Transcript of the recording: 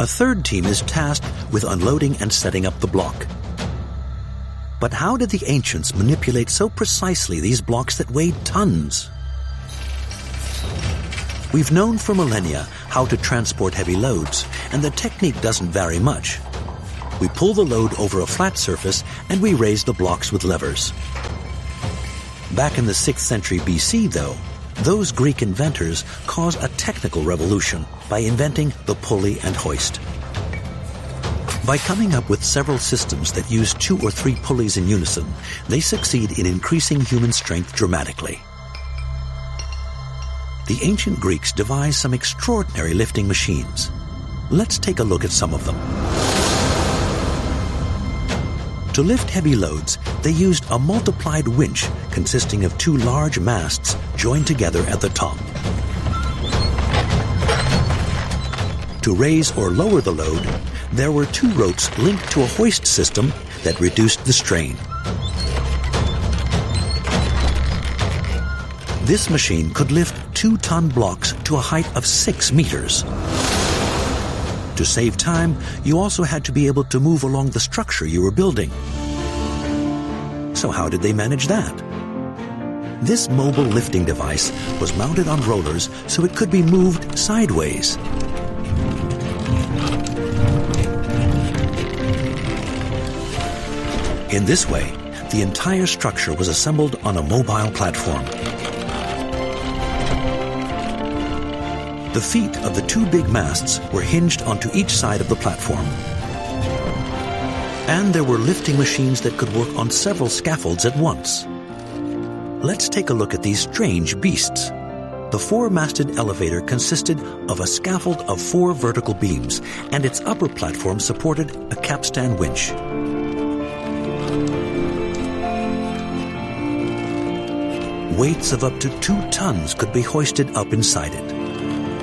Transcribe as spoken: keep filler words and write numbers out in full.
A third team is tasked with unloading and setting up the block. But how did the ancients manipulate so precisely these blocks that weighed tons? We've known for millennia how to transport heavy loads, and the technique doesn't vary much. We pull the load over a flat surface and we raise the blocks with levers. Back in the sixth century B C, though, those Greek inventors caused a technical revolution by inventing the pulley and hoist. By coming up with several systems that use two or three pulleys in unison, they succeed in increasing human strength dramatically. The ancient Greeks devised some extraordinary lifting machines. Let's take a look at some of them. To lift heavy loads, they used a multiplied winch consisting of two large masts joined together at the top. To raise or lower the load, there were two ropes linked to a hoist system that reduced the strain. This machine could lift two-ton blocks to a height of six meters. To save time, you also had to be able to move along the structure you were building. So how did they manage that? This mobile lifting device was mounted on rollers so it could be moved sideways. In this way, the entire structure was assembled on a mobile platform. The feet of the two big masts were hinged onto each side of the platform. And there were lifting machines that could work on several scaffolds at once. Let's take a look at these strange beasts. The four-masted elevator consisted of a scaffold of four vertical beams, and its upper platform supported a capstan winch. Weights of up to two tons could be hoisted up inside it.